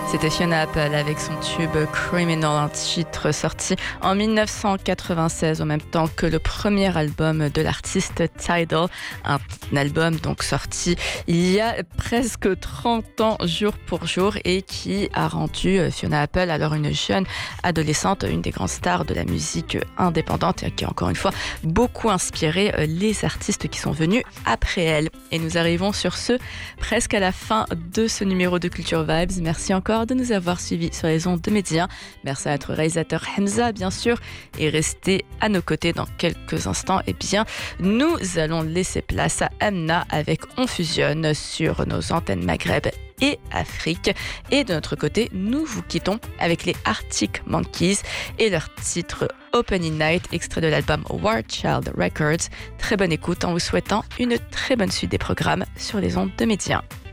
C'était Fiona Apple avec son tube Criminal, un titre sorti en 1996, en même temps que le premier album de l'artiste Tidal, un album donc sorti il y a presque 30 ans jour pour jour et qui a rendu Fiona Apple, alors une jeune adolescente, une des grandes stars de la musique indépendante et qui a encore une fois beaucoup inspiré les artistes qui sont venus après elle. Et nous arrivons sur ce presque à la fin de ce numéro de Culture Vibes. Merci encore de nous avoir suivis sur les ondes de Média. Merci à notre réalisateur Hamza, bien sûr, et restez à nos côtés dans quelques instants. Eh bien, nous allons laisser place à Amna avec On Fusionne sur nos antennes Maghreb et Afrique. Et de notre côté, nous vous quittons avec les Arctic Monkeys et leur titre Opening Night, extrait de l'album War Child Records. Très bonne écoute en vous souhaitant une très bonne suite des programmes sur les ondes de Média.